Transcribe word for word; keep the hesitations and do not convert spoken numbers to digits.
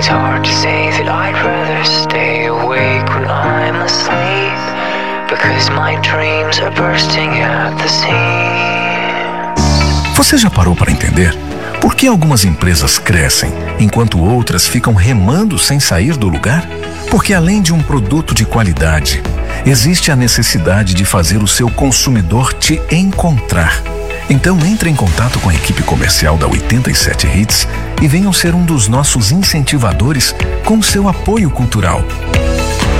It's hard to say that I'd rather stay awake when I'm asleep, because my dreams are bursting at the seams. Você já parou para entender por que algumas empresas crescem enquanto outras ficam remando sem sair do lugar? Porque além de um produto de qualidade, existe a necessidade de fazer o seu consumidor te encontrar. Então entre em contato com a equipe comercial da oitenta e sete Hits e venham ser um dos nossos incentivadores com seu apoio cultural.